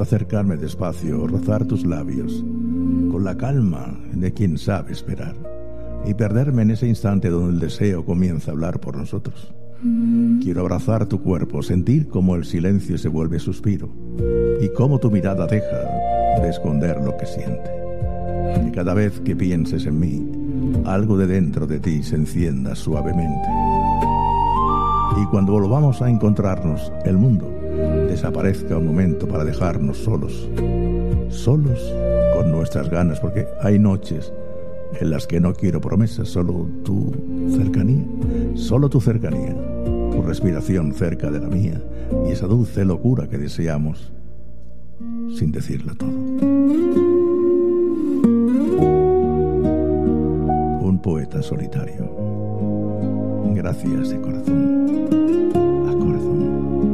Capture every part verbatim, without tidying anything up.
Quiero acercarme despacio, rozar tus labios, con la calma de quien sabe esperar, y perderme en ese instante donde el deseo comienza a hablar por nosotros. Quiero abrazar tu cuerpo, sentir cómo el silencio se vuelve suspiro, y cómo tu mirada deja de esconder lo que siente. Y cada vez que pienses en mí, algo de dentro de ti se encienda suavemente. Y cuando volvamos a encontrarnos, el mundo desaparezca un momento para dejarnos solos, solos con nuestras ganas, porque hay noches en las que no quiero promesas, solo tu cercanía, solo tu cercanía, tu respiración cerca de la mía y esa dulce locura que deseamos sin decirlo todo. Un poeta solitario. Gracias de corazón a corazón.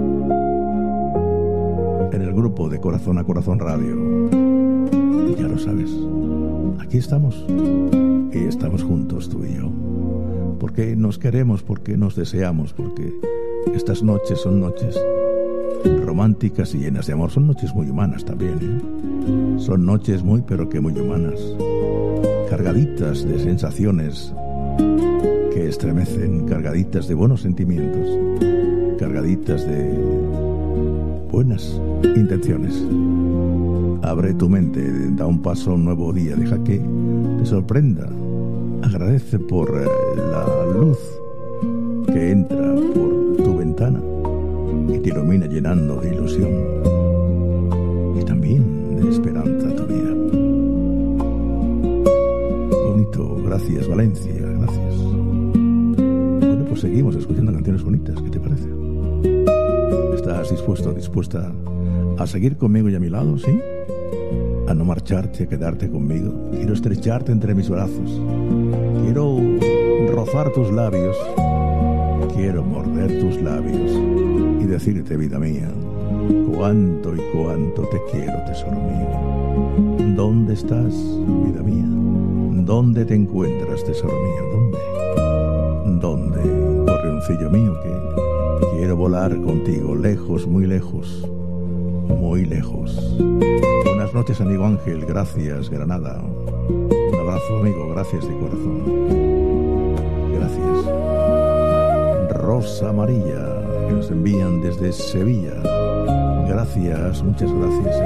En el grupo de Corazón a Corazón Radio, ya lo sabes, aquí estamos y estamos juntos tú y yo, porque nos queremos, porque nos deseamos, porque estas noches son noches románticas y llenas de amor. Son noches muy humanas también, ¿eh? Son noches muy pero que muy humanas, cargaditas de sensaciones que estremecen, cargaditas de buenos sentimientos, cargaditas de buenas intenciones. Abre tu mente, da un paso a un nuevo día, deja que te sorprenda. Agradece por eh, la luz que entra por tu ventana y te ilumina llenando de ilusión y también de esperanza tu vida. Bonito, gracias Valencia, gracias. Bueno, pues seguimos escuchando canciones bonitas, ¿qué te parece? ¿Estás dispuesto, dispuesta a seguir conmigo y a mi lado, sí? A no marcharte, a quedarte conmigo. Quiero estrecharte entre mis brazos. Quiero rozar tus labios. Quiero morder tus labios y decirte, vida mía, cuánto y cuánto te quiero, tesoro mío. ¿Dónde estás, vida mía? ¿Dónde te encuentras, tesoro mío? ¿Dónde? ¿Dónde, gorrioncillo mío, que quiero volar contigo, lejos, muy lejos, muy lejos? Buenas noches, amigo Ángel, gracias, Granada. Un abrazo, amigo, gracias de corazón. Gracias. Rosa Amarilla, que nos envían desde Sevilla. Gracias, muchas gracias.